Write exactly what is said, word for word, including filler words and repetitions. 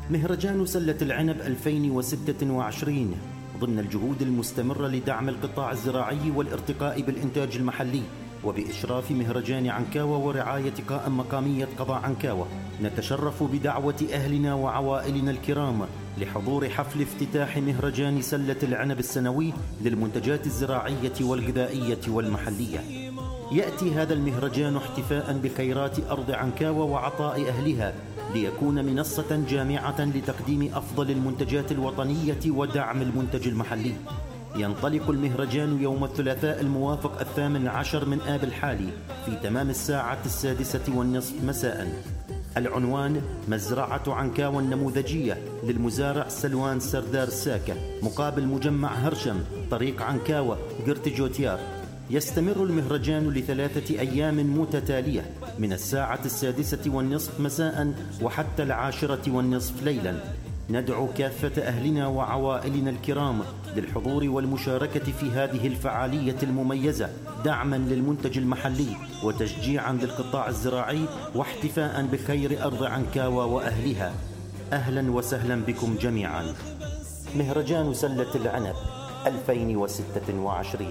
مهرجان سلة العنب ألفين وستة وعشرين ضمن الجهود المستمرة لدعم القطاع الزراعي والارتقاء بالإنتاج المحلي، وبإشراف مهرجان عنكاوة ورعاية قائم مقامية قضاء عنكاوة، نتشرف بدعوة أهلنا وعوائلنا الكرام لحضور حفل افتتاح مهرجان سلة العنب السنوي للمنتجات الزراعية والغذائية والمحلية. يأتي هذا المهرجان احتفاء بخيرات أرض عنكاوة وعطاء أهلها، ليكون منصة جامعة لتقديم أفضل المنتجات الوطنية ودعم المنتج المحلي. ينطلق المهرجان يوم الثلاثاء الموافق الثامن عشر من آب الحالي في تمام الساعة السادسة والنصف مساء. العنوان: مزرعة عنكاوة النموذجية للمزارع سلوان سردار الساكة، مقابل مجمع هرشم، طريق عنكاوة، قرت جوتيار. يستمر المهرجان لثلاثة أيام متتالية من الساعة السادسة والنصف مساء وحتى العاشرة والنصف ليلا. ندعو كافة أهلنا وعوائلنا الكرام للحضور والمشاركة في هذه الفعالية المميزة، دعما للمنتج المحلي وتشجيعا للقطاع الزراعي، واحتفاء بخير أرض عنكاوة وأهلها. أهلا وسهلا بكم جميعا. مهرجان سلة العنب ألفين وستة وعشرين.